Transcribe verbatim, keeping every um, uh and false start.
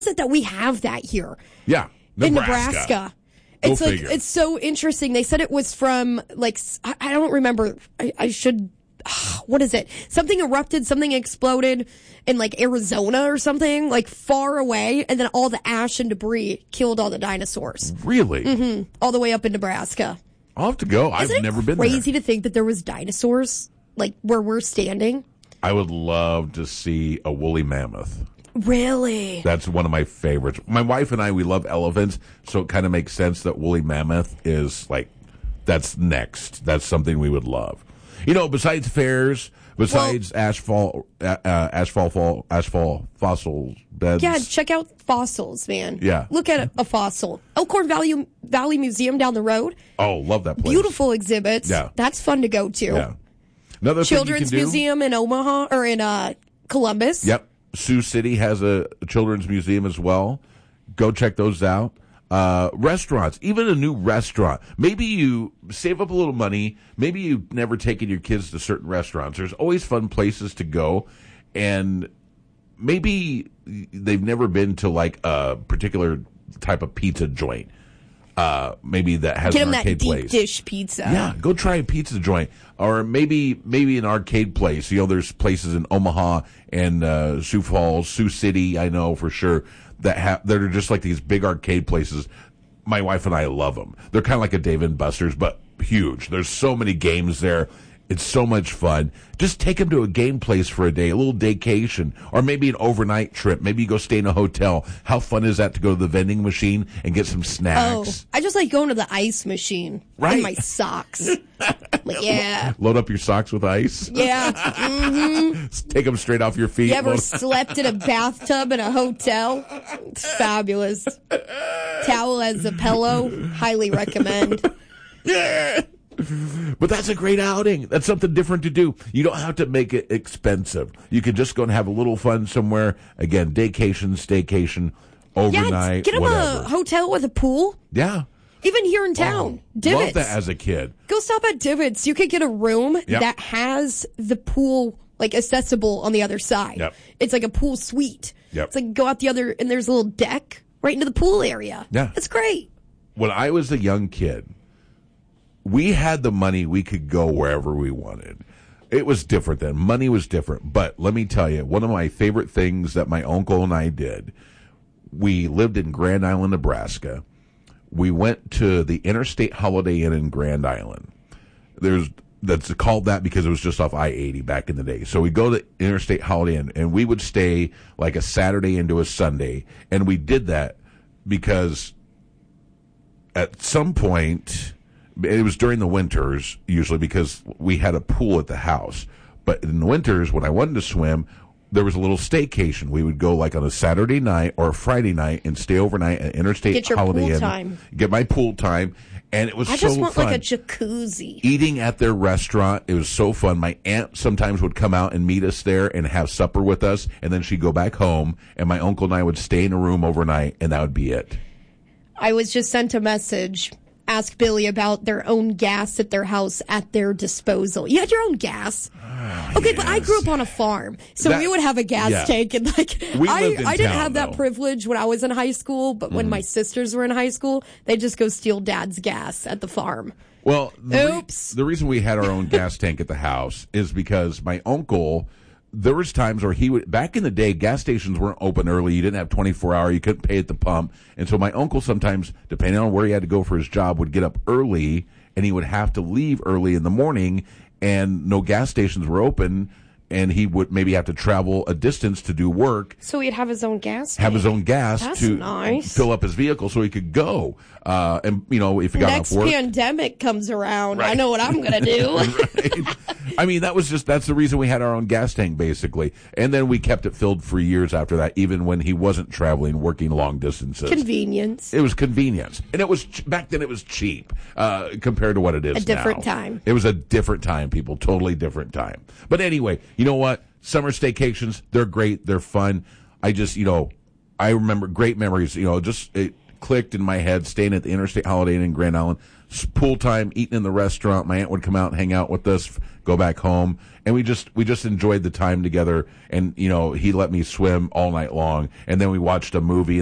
it that we have that here? Yeah, Nebraska. In Nebraska. Go it's like figure. It's so interesting. They said it was from like I, I don't remember. I, I should. What is it? Something erupted. Something exploded in like Arizona or something, like far away, and then all the ash and debris killed all the dinosaurs. Really? Mm-hmm. All the way up in Nebraska. I'll have to go. I've Isn't it never been there. Crazy to think that there was dinosaurs like where we're standing. I would love to see a woolly mammoth. Really? That's one of my favorites. My wife and I, we love elephants, so it kind of makes sense that woolly mammoth is like, that's next. That's something we would love. You know, besides fairs, besides well, asphalt, uh, uh, asphalt, fall, asphalt fossil beds. Yeah, check out fossils, man. Yeah. Look at a, a fossil. Elkhorn Valley, Valley Museum down the road. Oh, love that place. Beautiful exhibits. Yeah. That's fun to go to. Yeah. Another Children's thing you can do, Museum in Omaha, or in uh, Columbus. Yep. Sioux City has a children's museum as well. Go check those out. Uh, restaurants, even a new restaurant. Maybe you save up a little money. Maybe you've never taken your kids to certain restaurants. There's always fun places to go. And maybe they've never been to like a particular type of pizza joint. Uh, maybe that has Get an them arcade that deep place. dish pizza. Yeah, go try a pizza joint, or maybe maybe an arcade place. You know, there's places in Omaha and uh, Sioux Falls, Sioux City. I know for sure that have that are just like these big arcade places. My wife and I love them. They're kind of like a Dave and Buster's, but huge. There's so many games there. It's so much fun. Just take them to a game place for a day, a little vacation, or maybe an overnight trip. Maybe you go stay in a hotel. How fun is that to go to the vending machine and get some snacks? Oh, I just like going to the ice machine Right. in my socks. Like, yeah. Load up your socks with ice. Yeah. Mm-hmm. Take them straight off your feet. You ever Load- slept in a bathtub in a hotel? It's fabulous. Towel as a pillow. Highly recommend. Yeah. But that's a great outing. That's something different to do. You don't have to make it expensive. You can just go and have a little fun somewhere. Again, daycation, staycation, overnight, yeah, get them whatever. a hotel with a pool. Yeah. Even here in town. Oh, Divots. love that as a kid. Go stop at Divots. You could get a room Yep. that has the pool like accessible on the other side. Yep. It's like a pool suite. Yep. It's like go out the other, and there's a little deck right into the pool area. Yeah. It's great. When I was a young kid, we had the money. We could go wherever we wanted. It was different then. Money was different. But let me tell you, one of my favorite things that my uncle and I did, we lived in Grand Island, Nebraska. We went to the Interstate Holiday Inn in Grand Island. There's that's called that because it was just off I eighty back in the day. So we go to Interstate Holiday Inn, and we would stay like a Saturday into a Sunday. And we did that because at some point, it was during the winters, usually because we had a pool at the house. But in the winters, when I wanted to swim, there was a little staycation. We would go like on a Saturday night or a Friday night and stay overnight at Interstate Get your Holiday pool Inn. time. Get my pool time. And it was I so just want fun. like a jacuzzi. Eating at their restaurant, it was so fun. My aunt sometimes would come out and meet us there and have supper with us, and then she'd go back home, and my uncle and I would stay in a room overnight, and that would be it. I was just sent a message. Ask Billy about their own gas at their house at their disposal. You had your own gas? Okay, yes. but I grew up on a farm, so That- we would have a gas yeah. tank, and like We I, lived in I didn't town, have that though. privilege when I was in high school. But when my sisters were in high school, they just go steal Dad's gas at the farm. Well, the, re- Oops. the reason we had our own gas tank at the house is because my uncle, there was times where he would, back in the day, gas stations weren't open early. You didn't have twenty-four hour. You couldn't pay at the pump. And so my uncle sometimes, depending on where he had to go for his job, would get up early, and he would have to leave early in the morning, and no gas stations were open, and he would maybe have to travel a distance to do work. So he'd have his own gas tank. Have his own gas That's to nice. fill up his vehicle so he could go. Uh, and, you know, if he got Next off work. pandemic comes around, I Right. know what I'm going to do. Right? I mean, that was just, that's the reason we had our own gas tank, basically. And then we kept it filled for years after that, even when he wasn't traveling, working long distances. Convenience. It was convenience. And it was, ch- back then it was cheap, uh, compared to what it is A different now. time. It was a different time, people. Totally different time. But anyway, you know what? Summer staycations, they're great. They're fun. I just, you know, I remember great memories, you know, just, it, clicked in my head, staying at the Interstate Holiday Inn in Grand Island, s- pool time, eating in the restaurant. My aunt would come out and hang out with us, go back home, and we just we just enjoyed the time together. And you know, he let me swim all night long, and then we watched a movie.